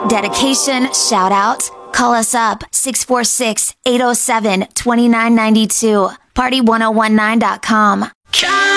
dedication, shout out. Call us up 646-807-2992. Party1019.com.